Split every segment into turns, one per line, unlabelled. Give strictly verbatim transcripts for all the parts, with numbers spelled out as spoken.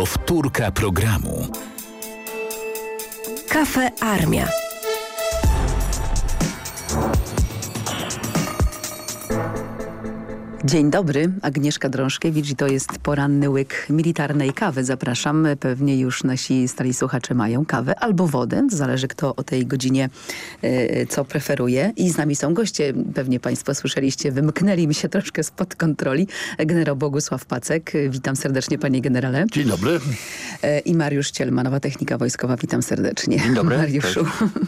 Powtórka programu.
Kafe Armia.
Dzień dobry, Agnieszka Drążkiewicz i to jest poranny łyk militarnej kawy. Zapraszam, pewnie już nasi stali słuchacze mają kawę albo wodę, zależy kto o tej godzinie y, co preferuje. I z nami są goście, pewnie państwo słyszeliście, wymknęli mi się troszkę spod kontroli. Generał Bogusław Pacek, witam serdecznie panie generale.
Dzień dobry.
Y, I Mariusz Cielma, Nowa Technika Wojskowa, witam serdecznie.
Dzień dobry.
Mariuszu.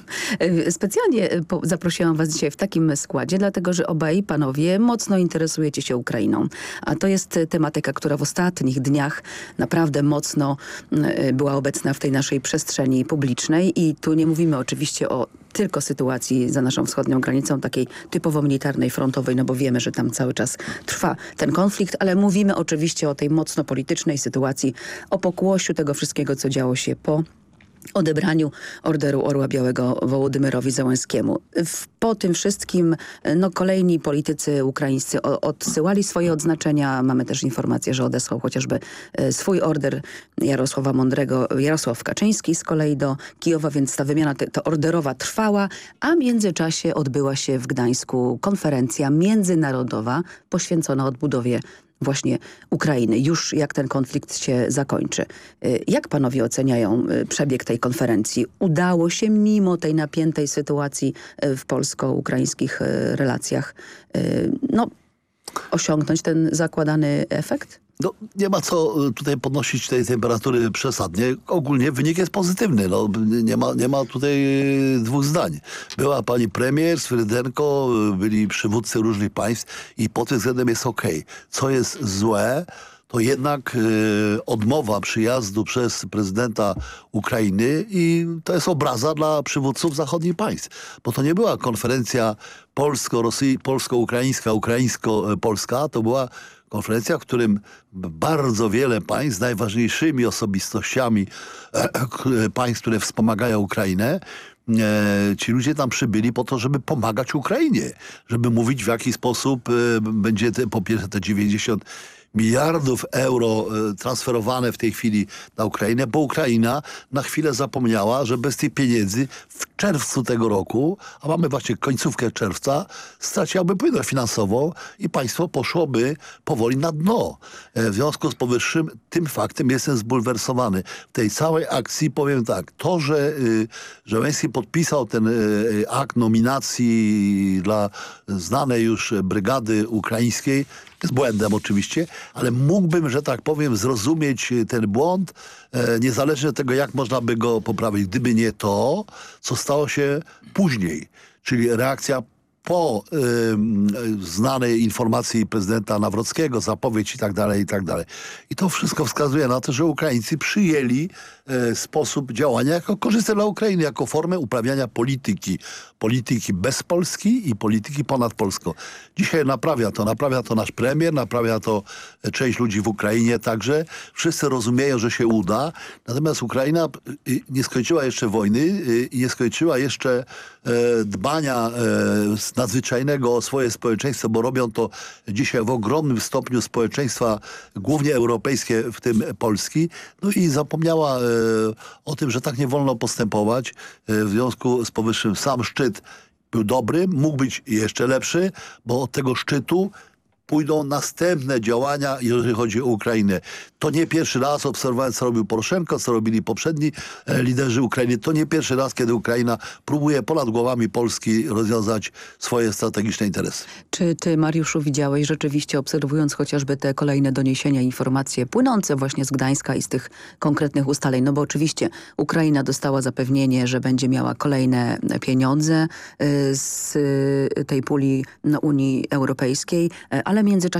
Specjalnie zaprosiłam was dzisiaj w takim składzie, dlatego że obaj panowie mocno interesujecie się Ukrainą. A to jest tematyka, która w ostatnich dniach naprawdę mocno była obecna w tej naszej przestrzeni publicznej i tu nie mówimy oczywiście o tylko sytuacji za naszą wschodnią granicą, takiej typowo militarnej, frontowej, no bo wiemy, że tam cały czas trwa ten konflikt, ale mówimy oczywiście o tej mocno politycznej sytuacji, o pokłosiu tego wszystkiego, co działo się po odebraniu Orderu Orła Białego Wołodymyrowi Zełenskiemu. W, po tym wszystkim no, kolejni politycy ukraińscy o, odsyłali swoje odznaczenia. Mamy też informację, że odesłał chociażby e, swój order Jarosława Mądrego, Jarosław Kaczyński z kolei do Kijowa, więc ta wymiana te, to orderowa trwała, a w międzyczasie odbyła się w Gdańsku konferencja międzynarodowa poświęcona odbudowie właśnie Ukrainy, już jak ten konflikt się zakończy. Jak panowie oceniają przebieg tej konferencji? Udało się mimo tej napiętej sytuacji w polsko-ukraińskich relacjach no, osiągnąć ten zakładany efekt?
No, nie ma co tutaj podnosić tej temperatury przesadnie. Ogólnie wynik jest pozytywny. No, nie ma, nie ma tutaj dwóch zdań. Była pani premier, Swyrydenko, byli przywódcy różnych państw i pod tym względem jest okej. Co jest złe, to jednak y, odmowa przyjazdu przez prezydenta Ukrainy i to jest obraza dla przywódców zachodnich państw. Bo to nie była konferencja polsko-rosyjska, polsko-ukraińska, ukraińsko-polska, to była konferencja, w którym bardzo wiele państw z najważniejszymi osobistościami e, państw, które wspomagają Ukrainę, e, ci ludzie tam przybyli po to, żeby pomagać Ukrainie. Żeby mówić, w jaki sposób e, będzie te, po pierwsze te dziewięćdziesiąt miliardów euro transferowane w tej chwili na Ukrainę, bo Ukraina na chwilę zapomniała, że bez tych pieniędzy w czerwcu tego roku, a mamy właśnie końcówkę czerwca, straciłaby płynność finansową i państwo poszłoby powoli na dno. W związku z powyższym tym faktem jestem zbulwersowany. W tej całej akcji powiem tak, to, że Zełenski podpisał ten akt nominacji dla znanej już brygady ukraińskiej, jest błędem oczywiście, ale mógłbym, że tak powiem, zrozumieć ten błąd, e, niezależnie od tego, jak można by go poprawić. Gdyby nie to, co stało się później, czyli reakcja po y, znanej informacji prezydenta Nawrockiego, zapowiedź i tak dalej, i tak dalej. I to wszystko wskazuje na to, że Ukraińcy przyjęli y, sposób działania jako korzystny dla Ukrainy, jako formę uprawiania polityki. Polityki bez Polski i polityki ponad Polską. Dzisiaj naprawia to, naprawia to nasz premier, naprawia to część ludzi w Ukrainie także. Wszyscy rozumieją, że się uda. Natomiast Ukraina y, nie skończyła jeszcze wojny y, i nie skończyła jeszcze y, dbania y, nadzwyczajnego o swoje społeczeństwo, bo robią to dzisiaj w ogromnym stopniu społeczeństwa, głównie europejskie, w tym Polski. No i zapomniała e, o tym, że tak nie wolno postępować. E, w związku z powyższym sam szczyt był dobry, mógł być jeszcze lepszy, bo od tego szczytu pójdą następne działania, jeżeli chodzi o Ukrainę. To nie pierwszy raz obserwowałem, co robił Poroszenko, co robili poprzedni e, liderzy Ukrainy. To nie pierwszy raz, kiedy Ukraina próbuje ponad głowami Polski rozwiązać swoje strategiczne interesy.
Czy ty, Mariuszu, widziałeś rzeczywiście, obserwując chociażby te kolejne doniesienia, informacje płynące właśnie z Gdańska i z tych konkretnych ustaleń? No bo oczywiście Ukraina dostała zapewnienie, że będzie miała kolejne pieniądze y, z y, tej puli no, Unii Europejskiej, y, ale w międzyczasie